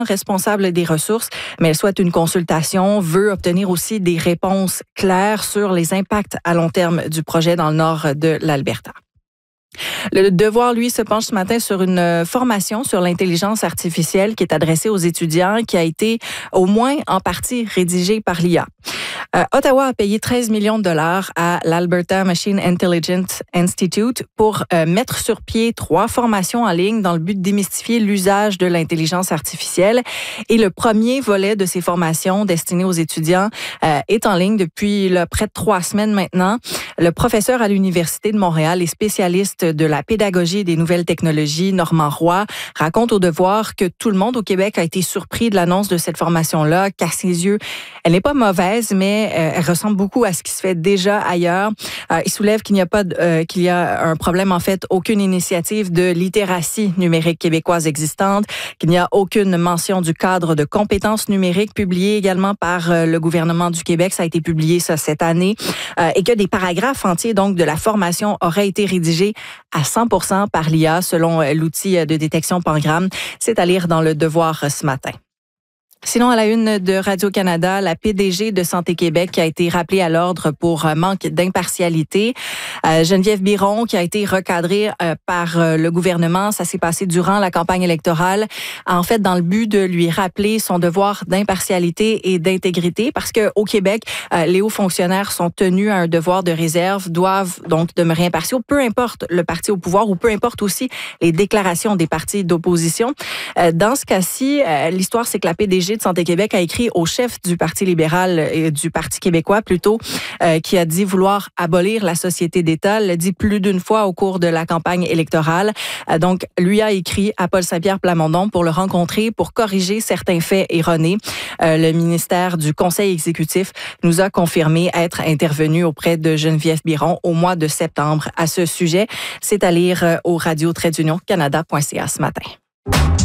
responsable des ressources, mais elle souhaite une consultation, veut obtenir aussi des réponses claires sur les impacts à long terme du projet dans le nord de l'Alberta. Le Devoir, lui, se penche ce matin sur une formation sur l'intelligence artificielle qui est adressée aux étudiants, qui a été au moins en partie rédigée par l'IA. Ottawa a payé 13 millions de dollars à l'Alberta Machine Intelligence Institute pour mettre sur pied 3 formations en ligne dans le but de démystifier l'usage de l'intelligence artificielle. Et le premier volet de ces formations destinées aux étudiants est en ligne depuis près de 3 semaines maintenant. Le professeur à l'Université de Montréal et spécialiste de la pédagogie et des nouvelles technologies, Normand Roy, raconte au Devoir que tout le monde au Québec a été surpris de l'annonce de cette formation-là, qu'à ses yeux, elle n'est pas mauvaise, mais elle ressemble beaucoup à ce qui se fait déjà ailleurs. Il soulève qu'il y a un problème, en fait, aucune initiative de littératie numérique québécoise existante, qu'il n'y a aucune mention du cadre de compétences numériques publié également par le gouvernement du Québec. Ça a été publié cette année. Et que des paragraphes entiers, donc, de la formation auraient été rédigés à 100% par l'IA, selon l'outil de détection Pangram. C'est à lire dans le Devoir ce matin. Sinon, à la une de Radio-Canada, la PDG de Santé Québec a été rappelée à l'ordre pour manque d'impartialité. Geneviève Biron, qui a été recadrée par le gouvernement, ça s'est passé durant la campagne électorale, en fait, dans le but de lui rappeler son devoir d'impartialité et d'intégrité, parce que au Québec, les hauts fonctionnaires sont tenus à un devoir de réserve, doivent donc demeurer impartiaux, peu importe le parti au pouvoir ou peu importe aussi les déclarations des partis d'opposition. Dans ce cas-ci, l'histoire, c'est que la PDG de Santé Québec a écrit au chef du Parti libéral et du Parti québécois plutôt, qui a dit vouloir abolir la société d'État, l'a dit plus d'une fois au cours de la campagne électorale. Donc, lui a écrit à Paul Saint-Pierre Plamondon pour le rencontrer, pour corriger certains faits erronés. Le ministère du Conseil exécutif nous a confirmé être intervenu auprès de Geneviève Biron au mois de septembre à ce sujet. C'est à lire au radio-canada.ca ce matin.